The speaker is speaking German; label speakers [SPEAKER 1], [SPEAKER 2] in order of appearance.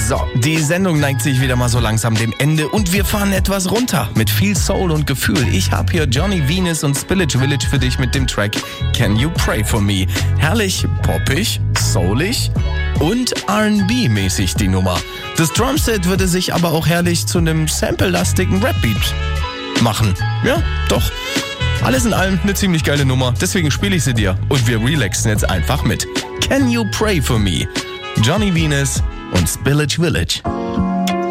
[SPEAKER 1] So, die Sendung neigt sich wieder mal so langsam dem Ende und wir fahren etwas runter mit viel Soul und Gefühl. Ich habe hier Johnny Venus und Spillage Village für dich mit dem Track Can You Pray For Me. Herrlich poppig, soulig und R&B-mäßig die Nummer. Das Drumset würde sich aber auch herrlich zu einem sample-lastigen Rap-Beat machen. Ja, doch. Alles in allem eine ziemlich geile Nummer, deswegen spiele ich sie dir und wir relaxen jetzt einfach mit. Can You Pray For Me? Johnny Venus und Spillage Village.